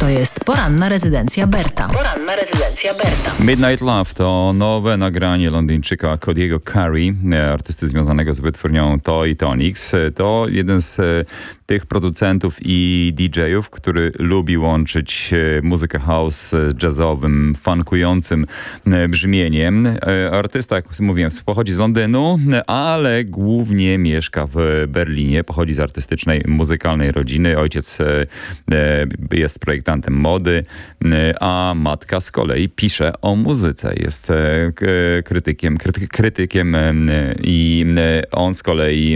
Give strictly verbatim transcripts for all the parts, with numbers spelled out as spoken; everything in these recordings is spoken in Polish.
To jest Poranna Rezydencja Berta. Poranna Rezydencja Berta. Midnight Love to nowe nagranie Londyńczyka Cody'ego Curry, artysty związanego z wytwórnią Toy Tonics. To jeden z tych producentów i didżejów, który lubi łączyć muzykę house z jazzowym, funkującym brzmieniem. Artysta, jak mówiłem, pochodzi z Londynu, ale głównie mieszka w Berlinie. Pochodzi z artystycznej, muzykalnej rodziny. Ojciec jest projektantem mody, a matka z kolei pisze o muzyce. Jest krytykiem, kryty, krytykiem i on z kolei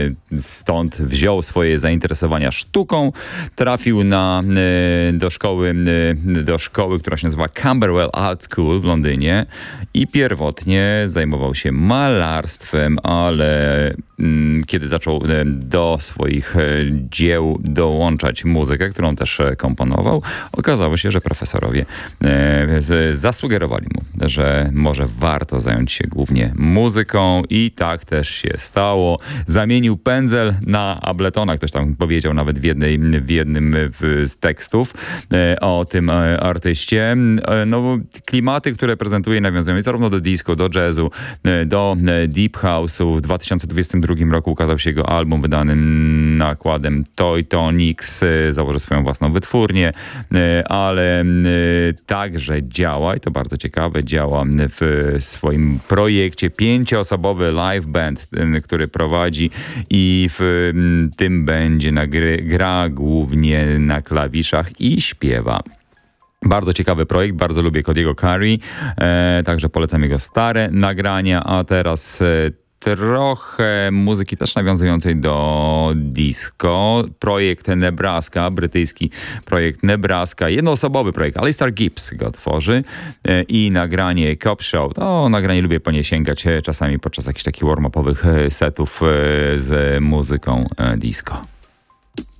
stąd wziął swoje zainteresowania sztuką. Trafił na, do szkoły, do szkoły, która się nazywa Camberwell Art School w Londynie i pierwotnie zajmował się malarstwem, ale kiedy zaczął do swoich dzieł dołączać muzykę, którą też komponował, okazało się, że profesorowie zasugerowali mu, że może warto zająć się głównie muzyką i tak też się stało. Zamienił pędzel na Abletona, ktoś tam powiedział nawet w, jednej, w jednym z tekstów o tym artyście. No, klimaty, które prezentuje, nawiązują zarówno do disco, do jazzu, do deep house'u. W dwa tysiące dwudziestym drugim roku ukazał się jego album wydany nakładem Toy Tonics. Założył swoją własną wytwórnię, ale także działa, i to bardzo ciekawe, działa w swoim projekcie pięcioosobowy live band, który prowadzi i w tym będzie nagry, gra głównie na klawiszach i śpiewa. Bardzo ciekawy projekt, bardzo lubię Cody'ego Curry, e, także polecam jego stare nagrania, a teraz e, trochę muzyki też nawiązującej do disco. Projekt Nebraska, brytyjski projekt Nebraska, jednoosobowy projekt, Alistair Gibbs go tworzy e, i nagranie Cop Show. To nagranie lubię po nie sięgać e, czasami podczas jakichś takich warm-upowych e, setów e, z muzyką e, disco.